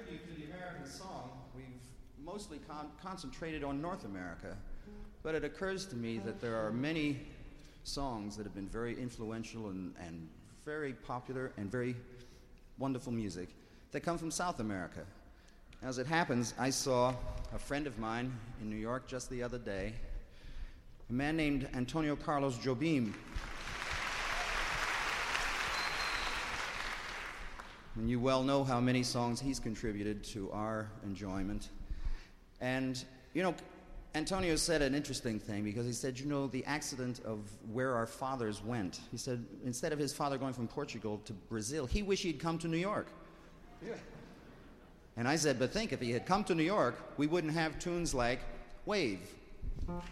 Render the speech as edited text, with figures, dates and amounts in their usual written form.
tribute to the American song, we've mostly concentrated on North America, but it occurs to me that there are many songs that have been very influential and very popular and very wonderful music that come from South America. As it happens, I saw a friend of mine in New York just the other day, a man named Antonio Carlos Jobim. And you well know how many songs he's contributed to our enjoyment. And, Antonio said an interesting thing, because he said, the accident of where our fathers went. He said, instead of his father going from Portugal to Brazil, he wished he'd come to New York. Yeah. And I said, but think, if he had come to New York, we wouldn't have tunes like Wave.